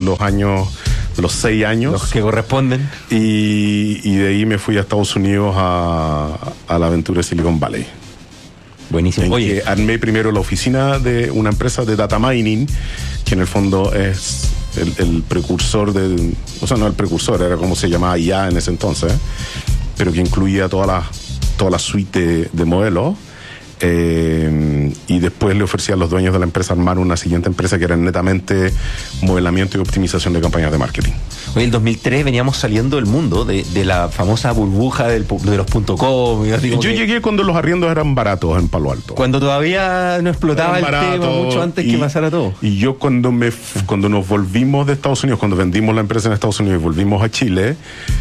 los 6 años. Los que corresponden. Y de ahí me fui a Estados Unidos a la aventura de Silicon Valley. Buenísimo. Oye, que armé primero la oficina de una empresa de data mining, que en el fondo es el precursor o sea, no el precursor, era como se llamaba IA en ese entonces, pero que incluía toda la suite de modelos. Y después le ofrecía a los dueños de la empresa armar una siguiente empresa que era netamente modelamiento y optimización de campañas de marketing. Hoy en 2003 veníamos saliendo del mundo de la famosa burbuja de los .com. Yo llegué cuando los arriendos eran baratos en Palo Alto. Cuando todavía no explotaba el tema mucho antes que pasara todo. Y yo cuando nos volvimos de Estados Unidos, cuando vendimos la empresa en Estados Unidos y volvimos a Chile,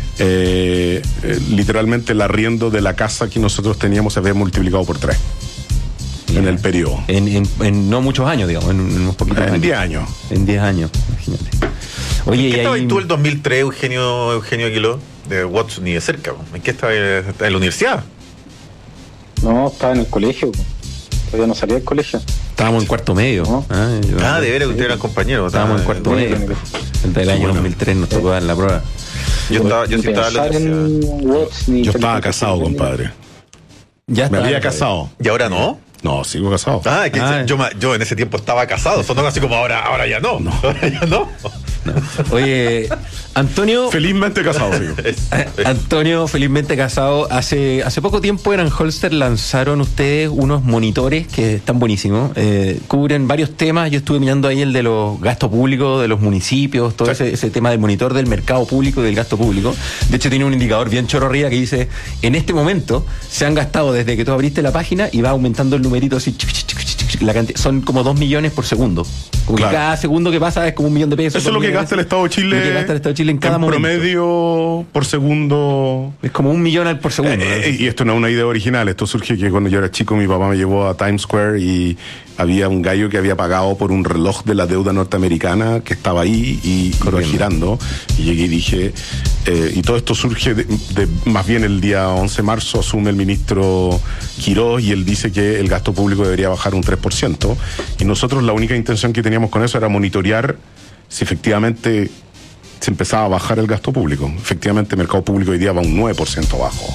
literalmente el arriendo de la casa que nosotros teníamos se había multiplicado por 3. En el periodo. En no muchos años, digamos, en unos poquitos años. En 10 años. En 10 años, imagínate. Oye, ¿En qué estabas tú el 2003, Eugenio Aguiló? De Watson ni de cerca. ¿En qué estabas? ¿En la universidad? No, estaba en el colegio. Todavía no salía del colegio. Estábamos en cuarto medio. ¿No? De veras que ustedes eran compañeros. Estábamos en cuarto medio. Desde el año 2003 nos tocó dar la prueba. Yo estaba en la universidad. Yo estaba casado, compadre. Ya me había casado. ¿Y ahora no? No, sigo casado. Yo en ese tiempo estaba casado. Sonó así como ahora ya no. Ahora ya no. Oye, Antonio. Felizmente casado, digo. Antonio, felizmente casado. Hace poco tiempo en Holster lanzaron ustedes unos monitores que están buenísimos. Cubren varios temas. Yo estuve mirando ahí el de los gastos públicos, de los municipios, todo ese tema del monitor del mercado público y del gasto público. De hecho, tiene un indicador bien chorro arriba que dice: en este momento se han gastado desde que tú abriste la página y va aumentando el numerito así. La cantidad, son como 2 millones por segundo. Como que cada segundo que pasa es como 1 millón de pesos. Eso es lo que gasta el Estado de Chile. Lo que gasta el Estado de Chile en cada momento. Promedio por segundo. Es como 1 millón por segundo. Y esto no es una idea original. Esto surge que cuando yo era chico, mi papá me llevó a Times Square y había un gallo que había pagado por un reloj de la deuda norteamericana que estaba ahí y iba girando. Y llegué y dije, y todo esto surge de más bien el día 11 de marzo asume el ministro Quirós y él dice que el gasto público debería bajar un 3%. Y nosotros la única intención que teníamos con eso era monitorear si efectivamente se empezaba a bajar el gasto público. Efectivamente el mercado público hoy día va un 9% abajo.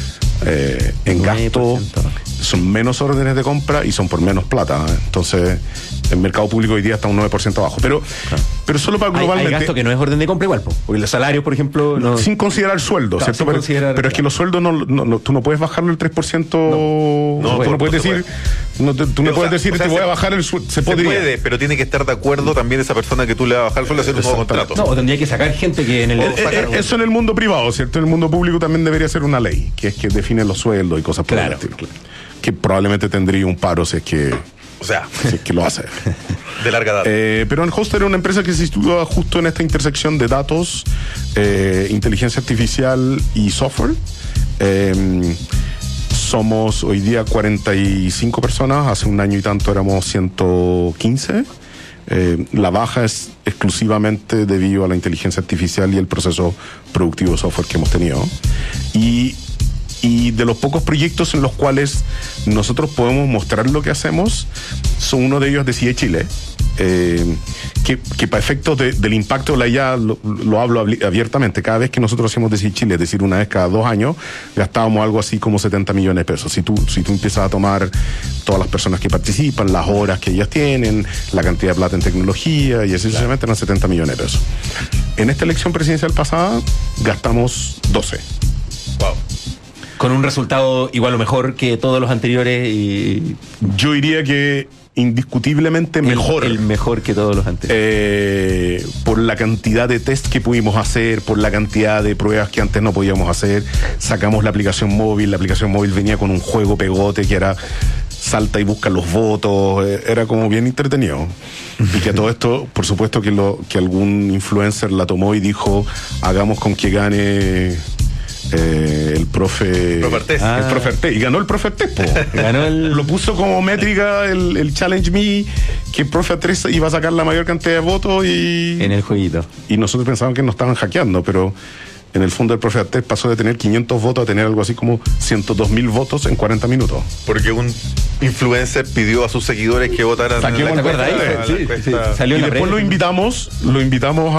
En gasto son menos órdenes de compra y son por menos plata. Entonces el mercado público hoy día está un 9% abajo. Pero solo para globalmente. Hay gasto que no es orden de compra igual, porque los salarios, por ejemplo. No, sin considerar sueldo, claro, ¿cierto? Pero es que los sueldos tú no puedes bajarlo el 3%. Tú no puedes decir. Tú no puedes decir, te voy a bajar el sueldo. Se puede, pero tiene que estar de acuerdo también esa persona que tú le vas a bajar el sueldo a hacer un nuevo contrato. No, o tendría que sacar gente que en el. Eso en el mundo privado, ¿cierto? En el mundo público también debería ser una ley, que es que define los sueldos y cosas por el estilo. Claro. Que probablemente tendría un paro si es que. Si es que lo hace. De larga data. Pero en Hoster era una empresa que se sitúa justo en esta intersección de datos, inteligencia artificial y software. Somos hoy día 45 personas, hace un año y tanto éramos 115. La baja es exclusivamente debido a la inteligencia artificial y el proceso productivo de software que hemos tenido. Y de los pocos proyectos en los cuales nosotros podemos mostrar lo que hacemos, son uno de ellos de CIE Chile, que para efectos del impacto de la IA lo hablo abiertamente. Cada vez que nosotros hacemos de CIE Chile, es decir, una vez cada 2 años, gastábamos algo así como 70 millones de pesos. Si tú empiezas a tomar todas las personas que participan, las horas que ellas tienen, la cantidad de plata en tecnología, y así sucesivamente, eran 70 millones de pesos. En esta elección presidencial pasada, gastamos 12. Wow. Con un resultado igual o mejor que todos los anteriores y. Yo diría que indiscutiblemente mejor. El mejor que todos los anteriores. Por la cantidad de test que pudimos hacer, por la cantidad de pruebas que antes no podíamos hacer. Sacamos la aplicación móvil venía con un juego pegote que era salta y busca los votos, era como bien entretenido. Y que a todo esto, por supuesto que algún influencer la tomó y dijo, hagamos con que gane el profe Artés. Y ganó el profe Artés, lo puso como métrica el Challenge Me, que el profe Artés iba a sacar la mayor cantidad de votos en el jueguito. Y nosotros pensábamos que nos estaban hackeando, pero en el fondo el profe Artés pasó de tener 500 votos a tener algo así como 102.000 votos en 40 minutos. Porque un influencer pidió a sus seguidores que votaran. ¿Te acuerdas ahí? Sí, salió y después lo invitamos